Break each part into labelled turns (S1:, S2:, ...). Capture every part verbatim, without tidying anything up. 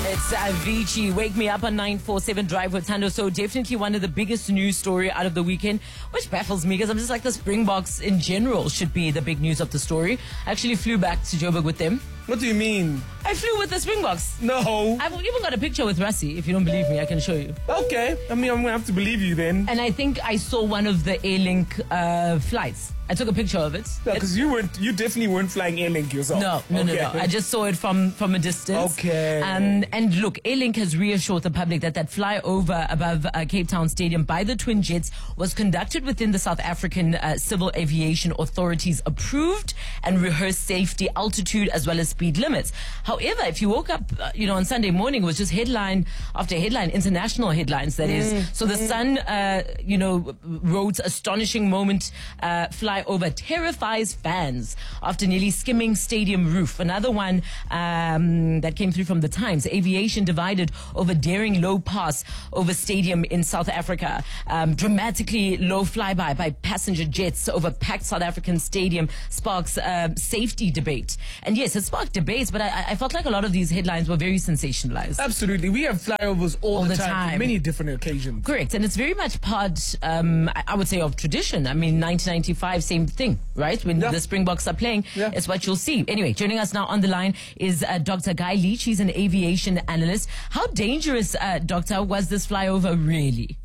S1: It's Avicii, Wake Me Up on nine four seven Drive with Tando. So definitely one of the biggest news story out of the weekend, which baffles me because I'm just like the Springboks in general should be the big news of the story. I actually flew back to Joburg with them.
S2: What do you mean?
S1: I flew with the Springboks.
S2: No.
S1: I've even got a picture with Rassie. If you don't believe me, I can show you.
S2: Okay. I mean, I'm going to have to believe you then.
S1: And I think I saw one of the Airlink uh, flights. I took a picture of it.
S2: No, because you weren't, you definitely weren't flying Airlink yourself.
S1: No, no,
S2: okay.
S1: no, no. I just saw it from, from a distance.
S2: Okay.
S1: Um, and look, Airlink has reassured the public that that flyover above uh, Cape Town Stadium by the Twin Jets was conducted within the South African uh, Civil Aviation Authority's approved and rehearsed safety, altitude, as well as speed limits. However, if you woke up, uh, you know, on Sunday morning, it was just headline after headline, international headlines, that is.
S2: Mm.
S1: So the Sun, uh, you know, wrote astonishing moment, uh, flyover terrifies fans after nearly skimming stadium roof. Another one um, that came through from the Times, aviation divided over daring low pass over stadium in South Africa. Um, dramatically low flyby by passenger jets over packed South African stadium sparks uh, safety debate. And yes, it sparked debates, but I, I felt like a lot of these headlines were very sensationalized.
S2: Absolutely. We have flyovers all,
S1: All
S2: the,
S1: the
S2: time,
S1: time.
S2: for many different occasions.
S1: Correct. And it's very much part, um, I, I would say, of tradition. I mean, nineteen ninety-five, same thing, right? When
S2: Yeah.
S1: the Springboks are playing,
S2: Yeah.
S1: it's what you'll see. Anyway, joining us now on the line is uh, Doctor Guy Leach. He's an aviation analyst. How dangerous, uh, Doctor, was this flyover really?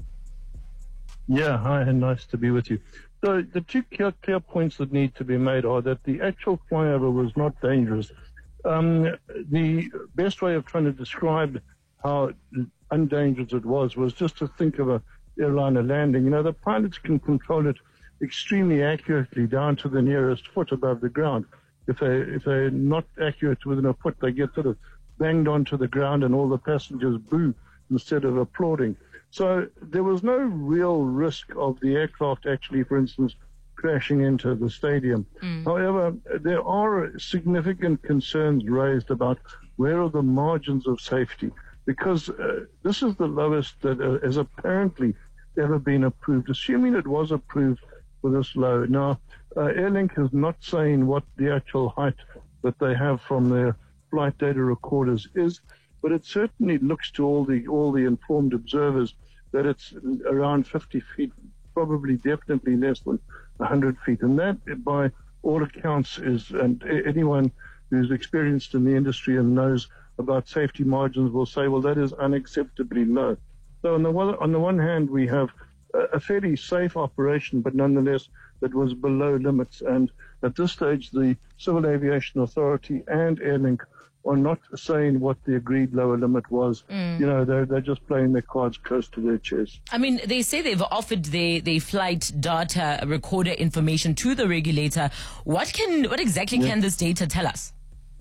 S3: Yeah, hi, and nice to be with you. So the two clear, clear points that need to be made are that the actual flyover was not dangerous. Um, the best way of trying to describe how undangerous it was was just to think of a airliner landing. You know, the pilots can control it extremely accurately down to the nearest foot above the ground. If they if they're not accurate within a foot, they get sort of banged onto the ground, and all the passengers boo instead of applauding. So there was no real risk of the aircraft actually, for instance, crashing into the stadium. Mm. However, there are significant concerns raised about where are the margins of safety, because uh, this is the lowest that uh, has apparently ever been approved, assuming it was approved for this low. Now, uh, Airlink is not saying what the actual height that they have from their flight data recorders is, but it certainly looks to all the all the informed observers that it's around fifty feet, probably definitely less than one hundred feet. And that, by all accounts, is, and anyone who's experienced in the industry and knows about safety margins will say, well, that is unacceptably low. So on the one, on the one hand, we have a fairly safe operation, but nonetheless, that was below limits. And at this stage, the Civil Aviation Authority and Airlink are not saying what the agreed lower limit was. Mm. You know, they're, they're just playing their cards close to their chest.
S1: I mean, they say they've offered their, their flight data recorder information to the regulator. What can, what exactly yeah. can this data tell us?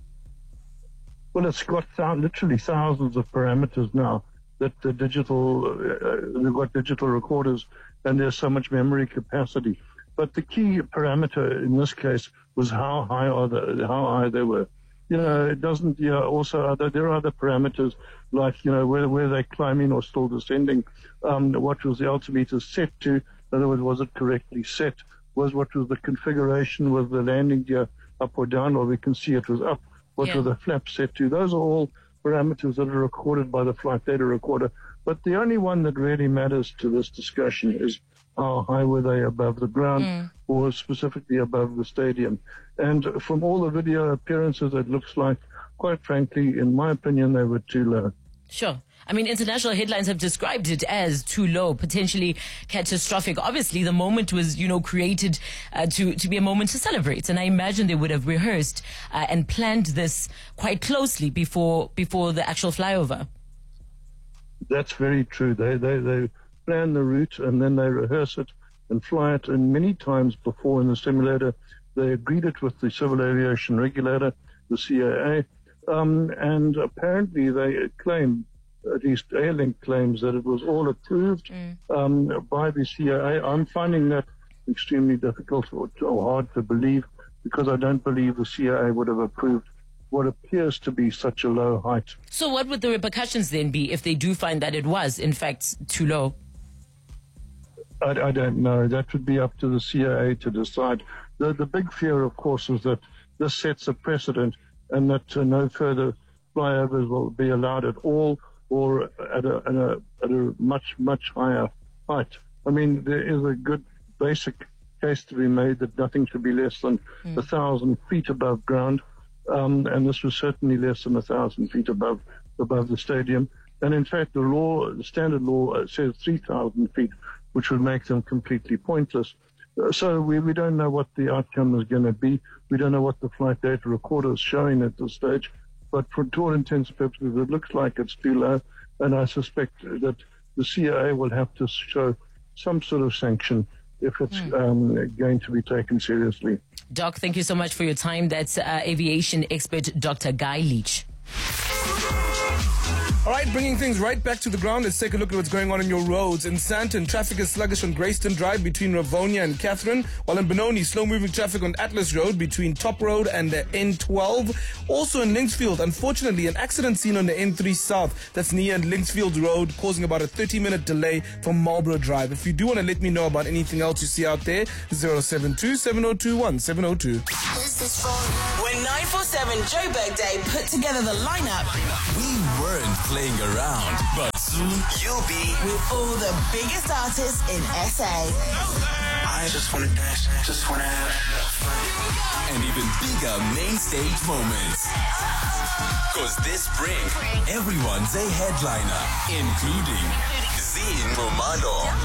S3: Well, it's got th- literally thousands of parameters now that the digital, uh, they've got digital recorders, and there's so much memory capacity. But the key parameter in this case was how high are the, how high they were. You know, it doesn't, you know, also other, there are other parameters like, you know, where, where they're climbing or still descending, um, what was the altimeter set to, in other words, was it correctly set, was what was the configuration, was the landing gear up or down, or we can see it was up, what yeah. were the flaps set to. Those are all parameters that are recorded by the flight data recorder. But the only one that really matters to this discussion is how high were they above the ground, mm. or specifically above the stadium. And from all the video appearances, it looks like, quite frankly, in my opinion, they were too low.
S1: Sure. I mean, international headlines have described it as too low, potentially catastrophic. Obviously, the moment was, you know, created uh, to, to be a moment to celebrate. And I imagine they would have rehearsed uh, and planned this quite closely before before the actual flyover.
S3: That's very true. They, they, they plan the route and then they rehearse it and fly it. And many times before in the simulator, they agreed it with the Civil Aviation Regulator, the C A A. Um, and apparently they claim, at least Airlink claims, that it was all approved mm. um, by the C A A. I'm finding that extremely difficult or, or hard to believe, because I don't believe the C A A would have approved what appears to be such a low height.
S1: So what would the repercussions then be if they do find that it was, in fact, too low?
S3: I, I don't know. That would be up to the C A A to decide. The, the big fear, of course, is that this sets a precedent and that uh, no further flyovers will be allowed at all or at a, at a, at a much, much higher height. I mean, there is a good basic case to be made that nothing should be less than mm. a thousand feet above ground. Um, and this was certainly less than a thousand feet above above the stadium. And in fact, the law, the standard law uh, says three thousand feet, which would make them completely pointless. Uh, so we, we don't know what the outcome is going to be. We don't know what the flight data recorder is showing at this stage. But for all intents and purposes, it looks like it's too low. And I suspect that the C A A will have to show some sort of sanction if it's mm. um, going to be taken seriously.
S1: Doc, thank you so much for your time. That's uh, aviation expert Doctor Guy Leach.
S2: All right, bringing things right back to the ground. Let's take a look at what's going on in your roads. In Sandton, traffic is sluggish on Greyston Drive between Ravonia and Catherine, while in Benoni, slow-moving traffic on Atlas Road between Top Road and the N twelve. Also in Linksfield, unfortunately, an accident seen on the N three South that's near Linksfield Road, causing about a thirty-minute delay from Marlborough Drive. If you do want to let me know about anything else you see out there, zero seven two, seven zero two one, seven zero two.
S4: When nine four seven Joburg Day put together the lineup,
S5: we weren't playing around, but soon you'll be
S4: with all the biggest artists in S A.
S5: I just wanna dance, just wanna have fun. And even bigger main stage moments. Cause this spring, everyone's a headliner, including Zine Romano.